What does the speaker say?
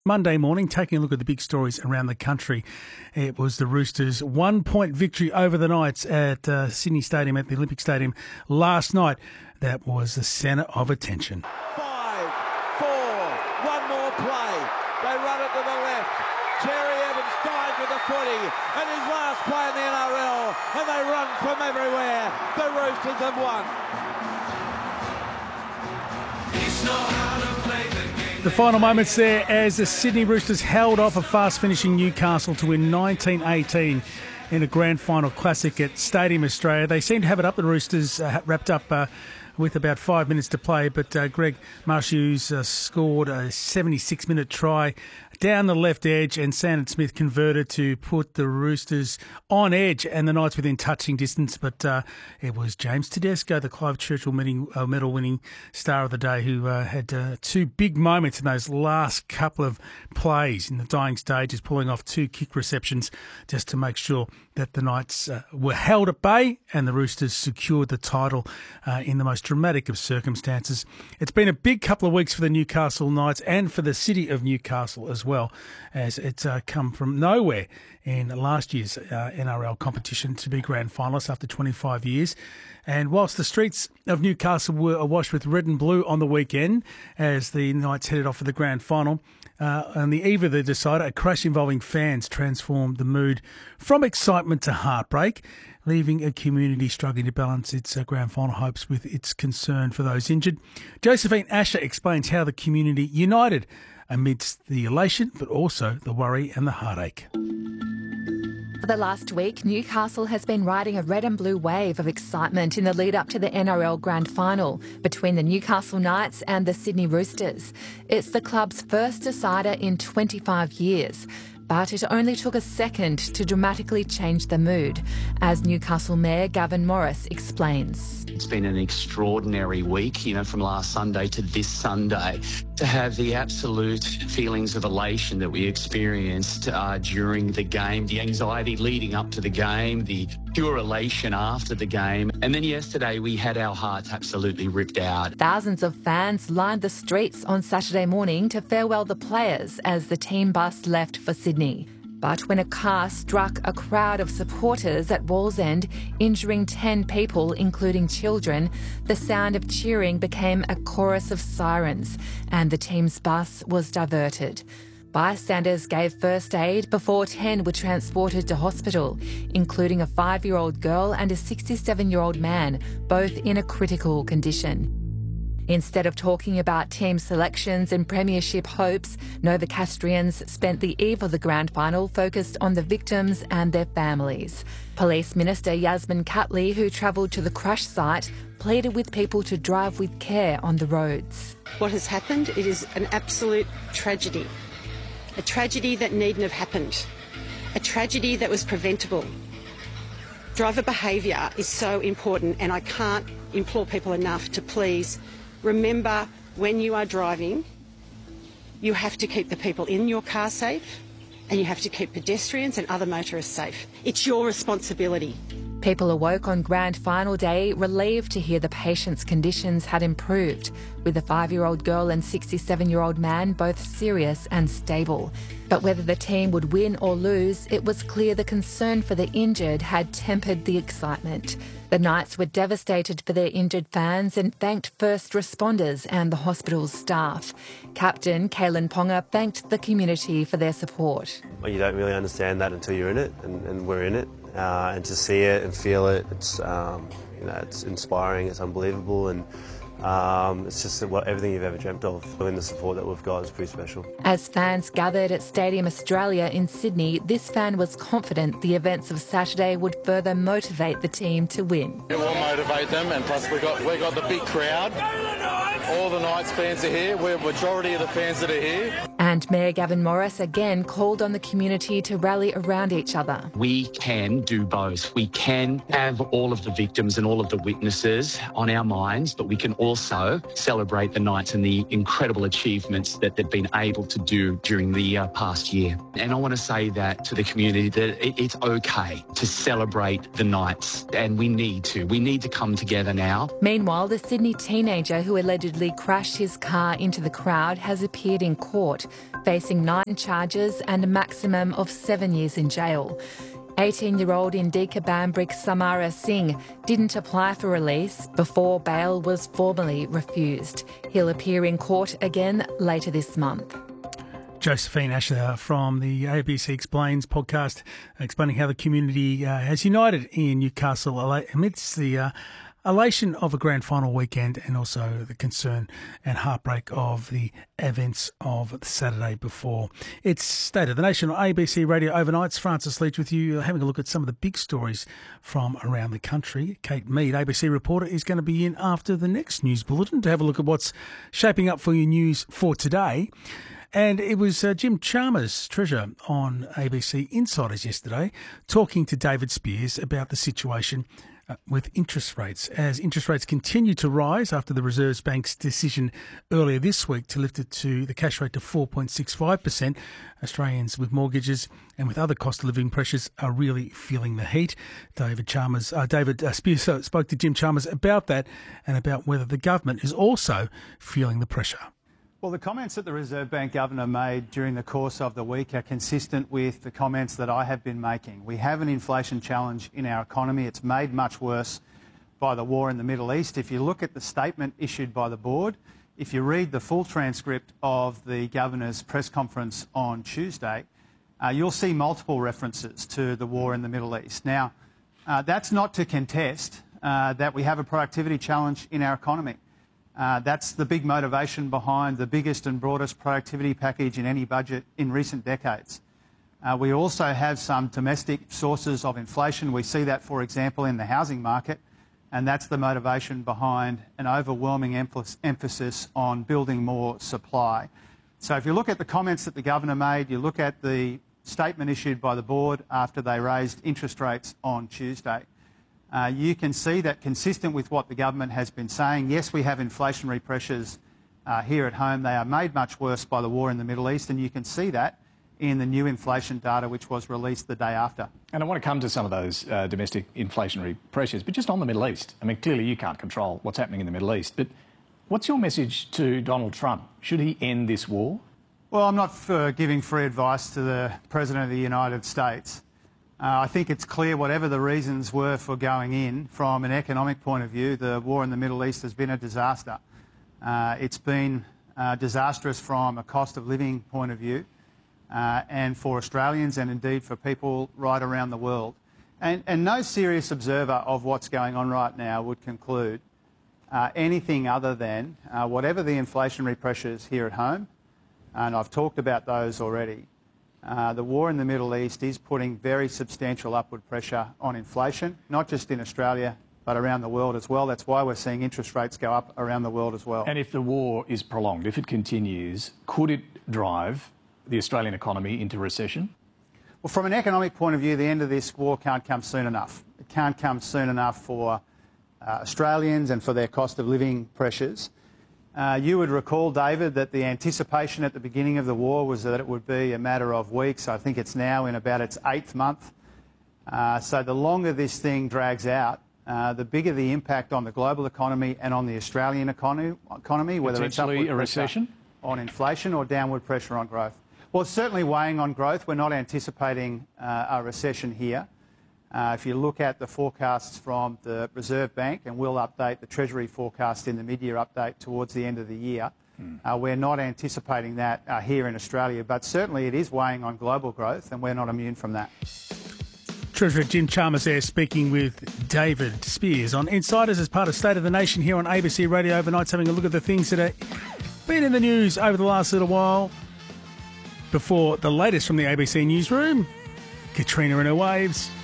Monday morning, taking a look at the big stories around the country. It was the Roosters' 1-point victory over the Knights at Sydney Stadium, at the Olympic Stadium last night. That was the centre of attention. 5, 4, one more play. They run it to the left. Cherry Evans dives with a footy, and his last play in the NRL, and they run from everywhere. The Roosters have won. The final moments there as the Sydney Roosters held off a fast-finishing Newcastle to win 19-18 in a grand final classic at Stadium Australia. They seem to have it up. The Roosters wrapped up with about 5 minutes to play, but Greg Marshews scored a 76-minute try down the left edge, and Sandon Smith converted to put the Roosters on edge and the Knights within touching distance. But it was James Tedesco, the Clive Churchill medal-winning star of the day, who had two big moments in those last couple of plays in the dying stages, pulling off two kick receptions just to make sure that the Knights were held at bay and the Roosters secured the title in the most dramatic of circumstances. It's been a big couple of weeks for the Newcastle Knights and for the city of Newcastle as well, as it's come from nowhere in last year's NRL competition to be grand finalists after 25 years. And whilst the streets of Newcastle were awash with red and blue on the weekend as the Knights headed off for the grand final, on the eve of the decider, a crash involving fans transformed the mood from excitement to heartbreak, leaving a community struggling to balance its grand final hopes with its concern for those injured. Josephine Asher explains how the community united amidst the elation, but also the worry and the heartache. For the last week, Newcastle has been riding a red and blue wave of excitement in the lead up to the NRL Grand Final between the Newcastle Knights and the Sydney Roosters. It's the club's first decider in 25 years. But it only took a second to dramatically change the mood, as Newcastle Mayor Gavin Morris explains. It's been an extraordinary week, from last Sunday to this Sunday. To have the absolute feelings of elation that we experienced during the game, the anxiety leading up to the game, the pure elation after the game. And then yesterday we had our hearts absolutely ripped out. Thousands of fans lined the streets on Saturday morning to farewell the players as the team bus left for Sydney. But when a car struck a crowd of supporters at Wallsend, injuring 10 people, including children, the sound of cheering became a chorus of sirens, and the team's bus was diverted. Bystanders gave first aid before 10 were transported to hospital, including a 5-year-old girl and a 67-year-old man, both in a critical condition. Instead of talking about team selections and premiership hopes, Novocastrians spent the eve of the grand final focused on the victims and their families. Police Minister Yasmin Catley, who travelled to the crash site, pleaded with people to drive with care on the roads. What has happened, it is an absolute tragedy. A tragedy that needn't have happened. A tragedy that was preventable. Driver behaviour is so important, and I can't implore people enough to please remember, when you are driving, you have to keep the people in your car safe, and you have to keep pedestrians and other motorists safe. It's your responsibility. People awoke on grand final day relieved to hear the patient's conditions had improved, with the 5-year-old girl and 67-year-old man both serious and stable. But whether the team would win or lose, it was clear the concern for the injured had tempered the excitement. The Knights were devastated for their injured fans and thanked first responders and the hospital's staff. Captain Kalen Ponga thanked the community for their support. Well, you don't really understand that until you're in it, and we're in it. And to see it and feel it, it's inspiring, it's unbelievable, and it's just everything you've ever dreamt of. And the support that we've got is pretty special. As fans gathered at Stadium Australia in Sydney, this fan was confident the events of Saturday would further motivate the team to win. It will motivate them, and plus we got the big crowd. All the Knights fans are here. We're the majority of the fans that are here. And Mayor Gavin Morris again called on the community to rally around each other. We can do both. We can have all of the victims and all of the witnesses on our minds, but we can also celebrate the Knights and the incredible achievements that they've been able to do during the past year. And I want to say that to the community, that it's okay to celebrate the Knights, and we need to. We need to come together now. Meanwhile, the Sydney teenager who allegedly crashed his car into the crowd has appeared in court. facing 9 charges and a maximum of 7 years in jail. 18-year-old Indika Bambrick Samara Singh didn't apply for release before bail was formally refused. He'll appear in court again later this month. Josephine Asher from the ABC Explains podcast, explaining how the community has united in Newcastle amidst the elation of a grand final weekend and also the concern and heartbreak of the events of the Saturday before. It's State of the Nation on ABC Radio Overnights. Francis Leach with you, having a look at some of the big stories from around the country. Kate Mead, ABC reporter, is going to be in after the next news bulletin to have a look at what's shaping up for your news for today. And it was Jim Chalmers, Treasurer on ABC Insiders yesterday, talking to David Speers about the situation with interest rates. As interest rates continue to rise after the Reserve Bank's decision earlier this week to lift it to the cash rate to 4.65%, Australians with mortgages and with other cost of living pressures are really feeling the heat. David Speers spoke to Jim Chalmers about that and about whether the government is also feeling the pressure. Well, the comments that the Reserve Bank Governor made during the course of the week are consistent with the comments that I have been making. We have an inflation challenge in our economy. It's made much worse by the war in the Middle East. If you look at the statement issued by the board, if you read the full transcript of the Governor's press conference on Tuesday, you'll see multiple references to the war in the Middle East. Now, that's not to contest that we have a productivity challenge in our economy. That's the big motivation behind the biggest and broadest productivity package in any budget in recent decades. We also have some domestic sources of inflation. We see that, for example, in the housing market, and that's the motivation behind an overwhelming emphasis on building more supply. So if you look at the comments that the Governor made, you look at the statement issued by the board after they raised interest rates on Tuesday, you can see that consistent with what the government has been saying. Yes, we have inflationary pressures here at home. They are made much worse by the war in the Middle East, and you can see that in the new inflation data which was released the day after. And I want to come to some of those domestic inflationary pressures, but just on the Middle East. I mean, clearly you can't control what's happening in the Middle East, but what's your message to Donald Trump? Should he end this war? Well, I'm not for giving free advice to the President of the United States. I think it's clear, whatever the reasons were for going in, from an economic point of view, the war in the Middle East has been a disaster. It's been disastrous from a cost of living point of view and for Australians and indeed for people right around the world. And no serious observer of what's going on right now would conclude anything other than whatever the inflationary pressures here at home, and I've talked about those already, the war in the Middle East is putting very substantial upward pressure on inflation, not just in Australia, but around the world as well. That's why we're seeing interest rates go up around the world as well. And if the war is prolonged, if it continues, could it drive the Australian economy into recession? Well, from an economic point of view, the end of this war can't come soon enough. It can't come soon enough for Australians and for their cost of living pressures. You would recall, David, that the anticipation at the beginning of the war was that it would be a matter of weeks. I think it's now in about its 8th month. So the longer this thing drags out, the bigger the impact on the global economy and on the Australian economy, whether it's upward a recession on inflation or downward pressure on growth. Well, it's certainly weighing on growth. We're not anticipating a recession here. If you look at the forecasts from the Reserve Bank, and we'll update the Treasury forecast in the mid-year update towards the end of the year, we're not anticipating that here in Australia, but certainly it is weighing on global growth, and we're not immune from that. Treasurer Jim Chalmers there speaking with David Speers on Insiders as part of State of the Nation here on ABC Radio Overnights, having a look at the things that have been in the news over the last little while. Before the latest from the ABC newsroom, Katrina and her waves.